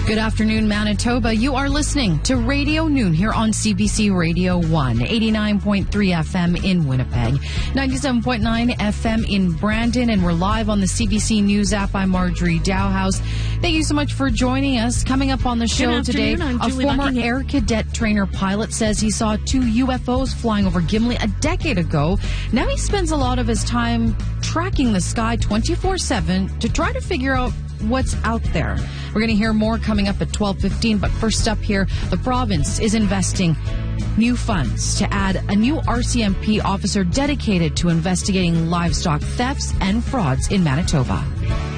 Good afternoon, Manitoba. You are listening to Radio Noon here on CBC Radio 1, 89.3 FM in Winnipeg, 97.9 FM in Brandon, and we're live on the CBC News app. I'm Marjorie Dowhouse. Thank you so much for joining us. Coming up on the show today, a former Air Cadet trainer pilot says he saw 2 UFOs flying over Gimli a decade ago. Now he spends a lot of his time tracking the sky 24/7 to try to figure out what's out there. We're going to hear more coming up at 12:15, but first up here, the province is investing new funds to add a new RCMP officer dedicated to investigating livestock thefts and frauds in Manitoba.